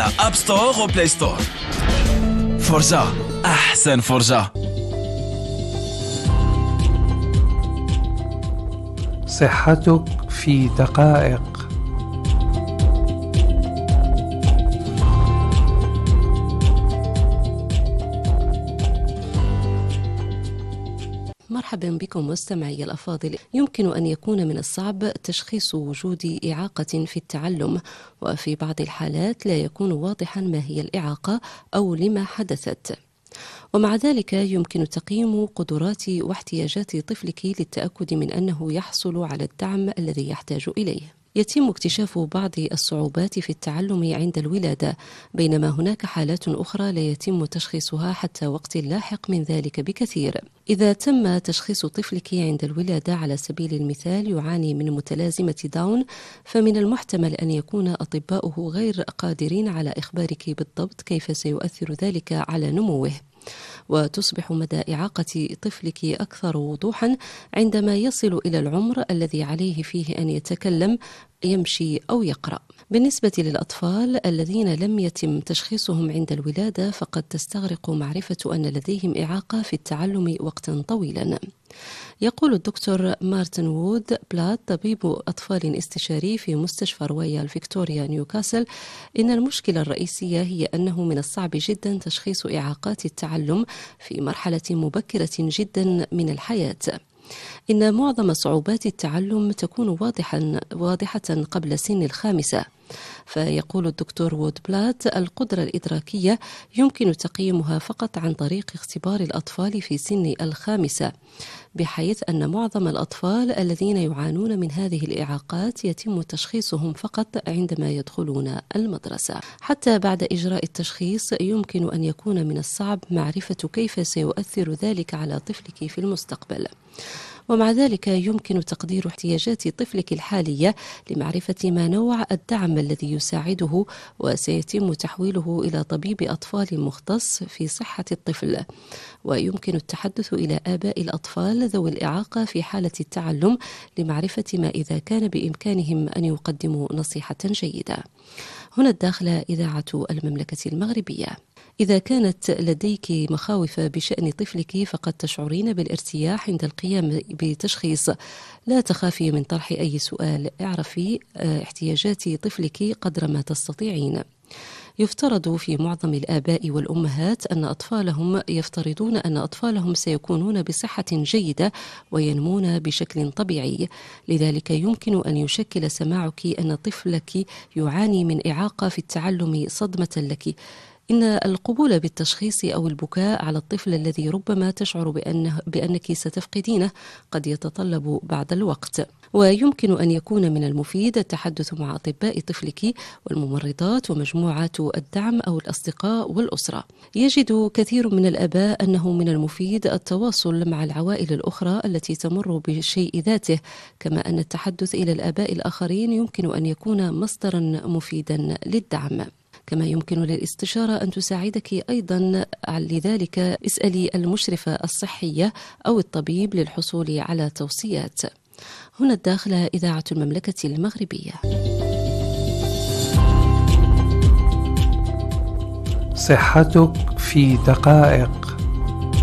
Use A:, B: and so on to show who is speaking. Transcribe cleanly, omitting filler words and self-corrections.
A: أب ستور وبلاي ستور. فرجة، أحسن فرجة.
B: صحتك في دقائق.
C: مرحبا بكم مستمعي الأفاضل. يمكن أن يكون من الصعب تشخيص وجود إعاقة في التعلم، وفي بعض الحالات لا يكون واضحا ما هي الإعاقة أو لما حدثت، ومع ذلك يمكن تقييم قدرات واحتياجات طفلك للتأكد من أنه يحصل على الدعم الذي يحتاج إليه. يتم اكتشاف بعض الصعوبات في التعلم عند الولادة، بينما هناك حالات أخرى لا يتم تشخيصها حتى وقت لاحق من ذلك بكثير. إذا تم تشخيص طفلك عند الولادة على سبيل المثال يعاني من متلازمة داون، فمن المحتمل أن يكون أطباؤه غير قادرين على إخبارك بالضبط كيف سيؤثر ذلك على نموه، وتصبح مدى إعاقة طفلك أكثر وضوحا عندما يصل إلى العمر الذي عليه فيه أن يتكلم، يمشي أو يقرأ. بالنسبة للأطفال الذين لم يتم تشخيصهم عند الولادة، فقد تستغرق معرفة أن لديهم إعاقة في التعلم وقتا طويلا. يقول الدكتور مارتن وود بلات، طبيب أطفال استشاري في مستشفى رويال فيكتوريا نيوكاسل، إن المشكلة الرئيسية هي أنه من الصعب جدا تشخيص إعاقات التعلم في مرحلة مبكرة جدا من الحياة. إن معظم صعوبات التعلم تكون واضحة قبل سن 5. فيقول الدكتور وود بلات: القدرة الإدراكية يمكن تقييمها فقط عن طريق اختبار الأطفال في سن 5، بحيث أن معظم الأطفال الذين يعانون من هذه الإعاقات يتم تشخيصهم فقط عندما يدخلون المدرسة. حتى بعد إجراء التشخيص يمكن أن يكون من الصعب معرفة كيف سيؤثر ذلك على طفلك في المستقبل، ومع ذلك يمكن تقدير احتياجات طفلك الحالية لمعرفة ما نوع الدعم الذي يساعده، وسيتم تحويله إلى طبيب أطفال مختص في صحة الطفل. ويمكن التحدث إلى آباء الأطفال ذوي الإعاقة في حالة التعلم لمعرفة ما إذا كان بإمكانهم أن يقدموا نصيحة جيدة. هنا الداخلة إذاعة المملكة المغربية. إذا كانت لديك مخاوف بشأن طفلك فقد تشعرين بالارتياح عند القيام بتشخيص. لا تخافي من طرح أي سؤال، اعرفي احتياجات طفلك قدر ما تستطيعين. يفترض في معظم الآباء والأمهات يفترضون أن أطفالهم سيكونون بصحة جيدة وينمون بشكل طبيعي، لذلك يمكن أن يشكل سماعك أن طفلك يعاني من إعاقة في التعلم صدمة لك. إن القبول بالتشخيص أو البكاء على الطفل الذي ربما تشعر بأنك ستفقدينه قد يتطلب بعض الوقت، ويمكن أن يكون من المفيد التحدث مع أطباء طفلك والممرضات ومجموعات الدعم أو الأصدقاء والأسرة. يجد كثير من الآباء أنه من المفيد التواصل مع العوائل الأخرى التي تمر بالشيء ذاته، كما أن التحدث إلى الآباء الآخرين يمكن أن يكون مصدرا مفيدا للدعم. كما يمكن للاستشارة أن تساعدك أيضا، لذلك اسألي المشرفة الصحية أو الطبيب للحصول على توصيات. هنا الداخلة إذاعة المملكة المغربية.
B: صحتك في دقائق.